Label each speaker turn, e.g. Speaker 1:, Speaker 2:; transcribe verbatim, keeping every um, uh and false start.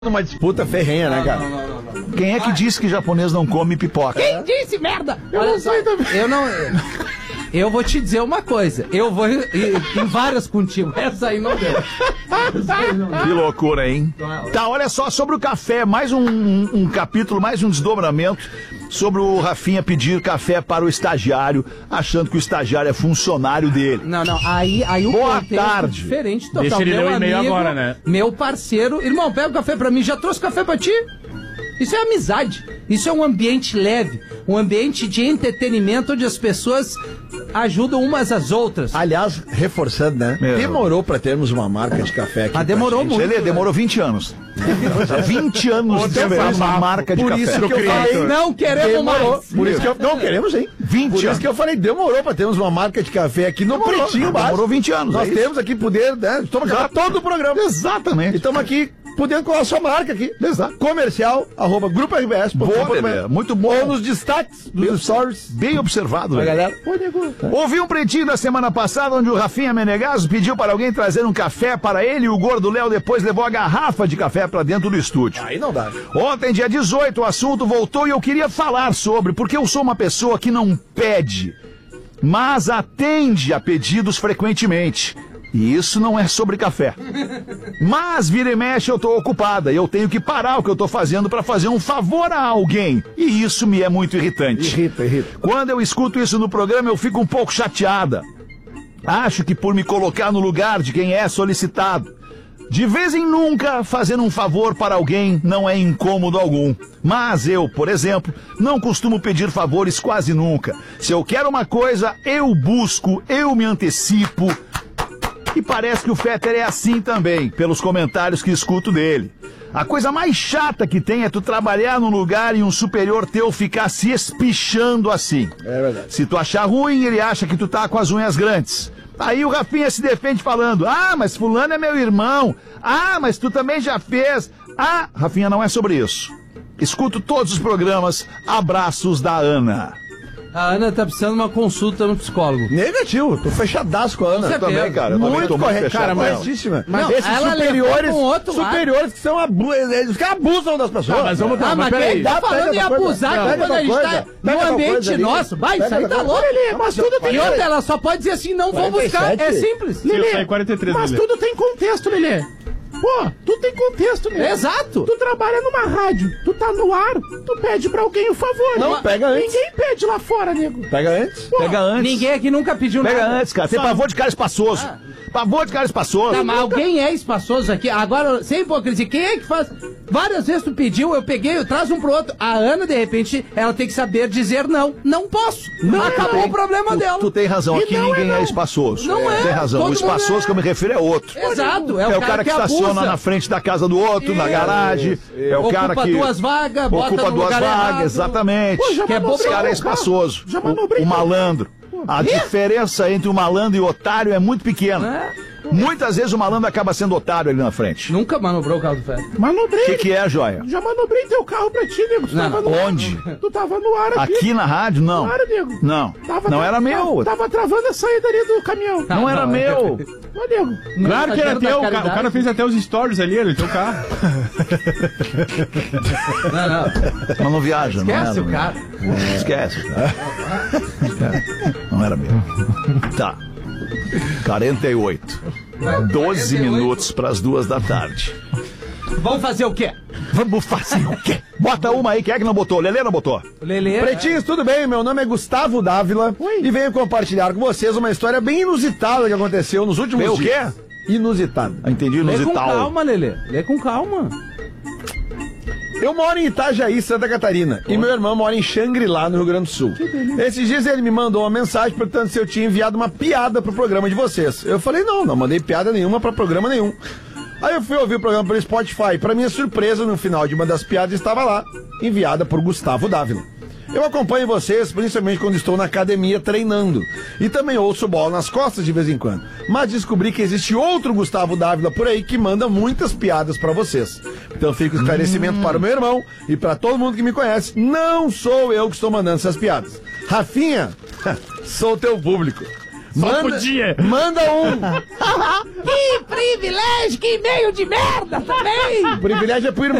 Speaker 1: Uma disputa ferrenha, né, cara?
Speaker 2: Não, não, não, não, não.
Speaker 3: Quem é que disse que japonês não come pipoca?
Speaker 2: Quem disse, merda?
Speaker 4: Eu
Speaker 2: Olha
Speaker 4: não
Speaker 2: só,
Speaker 4: sei também.
Speaker 2: Eu não... Eu vou te dizer uma coisa. Eu vou em, em várias contigo. Essa aí não deu. Essa aí não deu.
Speaker 3: Que loucura, hein? Tá, olha só, sobre o café, mais um, um, um capítulo, mais um desdobramento sobre o Rafinha pedir café para o estagiário, achando que o estagiário é funcionário dele.
Speaker 2: Não, não, aí, aí o
Speaker 3: Boa
Speaker 2: contexto
Speaker 3: tarde.
Speaker 2: é diferente total.
Speaker 4: Deixa ele
Speaker 2: meu
Speaker 4: ler o e-mail
Speaker 2: amigo,
Speaker 4: agora, né?
Speaker 2: Meu parceiro, irmão, pega o café pra mim, já trouxe café pra ti? Isso é amizade, isso é um ambiente leve, um ambiente de entretenimento onde as pessoas ajudam umas às outras.
Speaker 1: Aliás, reforçando, né?
Speaker 3: Meu.
Speaker 1: Demorou pra termos uma marca de café aqui.
Speaker 2: Mas demorou
Speaker 1: pra gente.
Speaker 2: muito.
Speaker 3: Lelê, demorou vinte anos. vinte anos de
Speaker 1: Então,
Speaker 3: uma marca de
Speaker 1: por
Speaker 3: café.
Speaker 1: isso que eu falei,
Speaker 2: Não queremos
Speaker 1: demorou.
Speaker 2: mais.
Speaker 1: Por isso que eu, não queremos, hein?
Speaker 3: vinte
Speaker 1: Por isso
Speaker 3: anos.
Speaker 1: que eu falei, demorou pra termos uma marca de café aqui no
Speaker 3: Demorou,
Speaker 1: Pretinho Básico.
Speaker 3: demorou vinte anos,
Speaker 1: Nós
Speaker 3: é isso.
Speaker 1: temos aqui poder, né? Estamos gravando todo o programa.
Speaker 3: Exatamente.
Speaker 1: E estamos aqui podendo colar a sua marca aqui.
Speaker 3: Exato.
Speaker 1: Comercial, arroba grupo R B S.
Speaker 3: Boa, Lelê, muito bom.
Speaker 1: Ou nos destaques dos stories.
Speaker 3: Bem observado,
Speaker 1: A
Speaker 3: Lelê.
Speaker 1: galera. Pô, nego.
Speaker 3: Ouvi um pretinho da semana passada onde o Rafinha Menegaso pediu para alguém trazer um café para ele e o gordo Léo depois levou a garrafa de café para dentro do estúdio.
Speaker 1: Aí não dá.
Speaker 3: Ontem, dia dezoito, o assunto voltou e eu queria falar sobre, porque eu sou uma pessoa que não pede, mas atende a pedidos frequentemente. E isso não é sobre café. Mas vira e mexe eu tô ocupada e eu tenho que parar o que eu tô fazendo para fazer um favor a alguém. E isso me é muito irritante.
Speaker 1: Irrita, irrita.
Speaker 3: Quando eu escuto isso no programa, eu fico um pouco chateada. Acho que por me colocar no lugar de quem é solicitado. De vez em nunca, fazendo um favor para alguém não é incômodo algum. Mas eu, por exemplo, não costumo pedir favores quase nunca. Se eu quero uma coisa, eu busco, eu me antecipo. E parece que o Fetter é assim também, pelos comentários que escuto dele. A coisa mais chata que tem é tu trabalhar num lugar e um superior teu ficar se espichando assim.
Speaker 1: É verdade.
Speaker 3: Se tu achar ruim, ele acha que tu tá com as unhas grandes. Aí o Rafinha se defende falando, ah, mas fulano é meu irmão. Ah, mas tu também já fez. Ah, Rafinha, não é sobre isso. Escuto todos os programas. Abraços da Ana.
Speaker 2: A Ana tá precisando de uma consulta no psicólogo.
Speaker 1: Negativo, tô fechadaço com a Ana.
Speaker 2: Com certeza.
Speaker 3: Também, cara. Eu também
Speaker 1: Muito
Speaker 3: tô
Speaker 1: correto,
Speaker 3: fechado
Speaker 1: cara,
Speaker 3: com ela.
Speaker 1: corretíssima.
Speaker 2: Mas
Speaker 1: Mas esses
Speaker 2: ela
Speaker 1: superiores,
Speaker 2: levou pra um outro lado.
Speaker 1: superiores que são abu eles que abusam das pessoas.
Speaker 4: Ah, mas vamos
Speaker 2: Ah, mas quem tá
Speaker 1: Dá,
Speaker 2: falando
Speaker 1: pega
Speaker 2: em
Speaker 1: tua coisa.
Speaker 2: abusar
Speaker 1: Não,
Speaker 2: que
Speaker 1: pega
Speaker 2: quando a
Speaker 1: tua
Speaker 2: gente
Speaker 1: coisa.
Speaker 2: tá
Speaker 1: Pega
Speaker 2: no
Speaker 1: tua
Speaker 2: ambiente
Speaker 1: coisa ali.
Speaker 2: nosso? Vai, isso
Speaker 1: Pega
Speaker 2: aí
Speaker 1: tua
Speaker 2: tá
Speaker 1: coisa.
Speaker 2: louco.
Speaker 1: Lelê, mas tudo tem-
Speaker 2: E outra, ela só pode dizer assim, não vou buscar.
Speaker 1: quarenta e
Speaker 2: É
Speaker 1: sete.
Speaker 2: simples.
Speaker 4: Eu saí quarenta e três,
Speaker 5: Mas
Speaker 4: Lelê.
Speaker 5: tudo tem contexto, Lelê. Pô, tudo tem contexto mesmo.
Speaker 2: Exato.
Speaker 5: Tu trabalha numa rádio, tu tá no ar, tu pede pra alguém o favor.
Speaker 1: Não,
Speaker 5: Mas
Speaker 1: pega antes.
Speaker 5: Ninguém pede lá fora, nego.
Speaker 1: Pega antes.
Speaker 5: Pô,
Speaker 3: Pega antes.
Speaker 2: Ninguém aqui nunca pediu
Speaker 3: Pega
Speaker 2: nada.
Speaker 3: antes, cara. Tem pavor de cara espaçoso. Pavor de cara espaçoso.
Speaker 2: Tá, mas alguém é espaçoso aqui. Agora, sem hipocrisia, quem é que faz? Várias vezes tu pediu, eu peguei, eu trazo um pro outro. A Ana, de repente, ela tem que saber dizer não. Não posso.
Speaker 3: Não,
Speaker 2: Acabou
Speaker 3: tem.
Speaker 2: o problema
Speaker 3: tu,
Speaker 2: dela.
Speaker 3: Tu tem razão,
Speaker 5: E
Speaker 3: aqui
Speaker 5: não é
Speaker 3: ninguém é,
Speaker 5: não.
Speaker 3: espaçoso.
Speaker 2: Não é.
Speaker 3: Tem razão.
Speaker 2: Todo
Speaker 3: O espaçoso
Speaker 2: mundo é.
Speaker 3: que eu me refiro é outro.
Speaker 2: Exato. É,
Speaker 3: É, o cara que, estaciona
Speaker 2: abusa.
Speaker 3: na frente da casa do outro, na
Speaker 2: Isso,
Speaker 3: garagem. É o cara
Speaker 2: Ocupa
Speaker 3: que
Speaker 2: duas vagas, bota
Speaker 3: ocupa
Speaker 2: no
Speaker 3: duas
Speaker 2: lugar
Speaker 3: vagas,
Speaker 2: errado.
Speaker 3: exatamente.
Speaker 5: Pô, já
Speaker 2: Que é
Speaker 5: manobrei
Speaker 3: Esse cara é
Speaker 5: o carro.
Speaker 3: espaçoso.
Speaker 5: Já
Speaker 3: O,
Speaker 5: manobrei
Speaker 3: o malandro. A
Speaker 2: Quê?
Speaker 3: diferença entre o malandro e o otário é muito pequena.
Speaker 2: É.
Speaker 3: Muitas vezes o malandro acaba sendo otário ali na frente.
Speaker 2: Nunca manobrou o carro do Fé.
Speaker 5: Manobrei.
Speaker 3: O que, que é, joia?
Speaker 5: Já manobrei teu carro pra ti, nego. Tu
Speaker 2: Não,
Speaker 5: tava no
Speaker 3: onde?
Speaker 5: Tu tava no ar aqui.
Speaker 3: Aqui na rádio, não.
Speaker 5: No ar, nego.
Speaker 3: Não.
Speaker 5: Tava
Speaker 3: Não
Speaker 5: tra-
Speaker 3: era meu.
Speaker 5: Tava travando a saída ali do caminhão.
Speaker 3: Não era
Speaker 2: não, é.
Speaker 3: meu.
Speaker 5: Ô, nego.
Speaker 4: Claro que era
Speaker 2: Exagero da
Speaker 4: teu, o ca- o
Speaker 2: caridade.
Speaker 4: cara fez até os stories ali, ele tem o carro.
Speaker 2: Não, não.
Speaker 3: Mas não viaja, não
Speaker 2: Esquece
Speaker 3: era
Speaker 2: o
Speaker 3: meu.
Speaker 2: cara.
Speaker 3: Esquece o cara. Esquece. Não era meu. Tá. quarenta e oito. doze minutos para as duas da tarde.
Speaker 2: Vamos fazer o quê?
Speaker 3: Vamos fazer o quê? Bota uma aí, quem é que não botou? Lelê não botou?
Speaker 2: O Lelê...
Speaker 1: Pretinhos, tudo bem? Meu nome é Gustavo Dávila e venho compartilhar com vocês uma história bem inusitada que aconteceu nos últimos
Speaker 3: Vem o
Speaker 1: dias.
Speaker 3: quê?
Speaker 1: Inusitada.
Speaker 3: Ah, entendi,
Speaker 2: Lê com
Speaker 3: inusital.
Speaker 2: calma, Lelê. Lê com calma.
Speaker 1: Eu moro em Itajaí, Santa Catarina, e meu irmão mora em Xangri-Lá, no Rio Grande do Sul. Esses dias ele me mandou uma mensagem perguntando se eu tinha enviado uma piada pro programa de vocês. Eu falei, não, não mandei piada nenhuma pra programa nenhum. Aí eu fui ouvir o programa pelo Spotify. Pra minha surpresa, no final de uma das piadas estava lá, enviada por Gustavo Dávila. Eu acompanho vocês, principalmente quando estou na academia treinando. E também ouço bola nas costas de vez em quando. Mas descobri que existe outro Gustavo Dávila por aí que manda muitas piadas pra vocês. Então fica o esclarecimento hum. para o meu irmão e pra todo mundo que me conhece. Não sou eu que estou mandando essas piadas. Rafinha, sou teu público. Manda,
Speaker 4: podia.
Speaker 1: manda um.
Speaker 2: Que privilégio, que e-mail de merda também!
Speaker 1: O privilégio é pro irmão.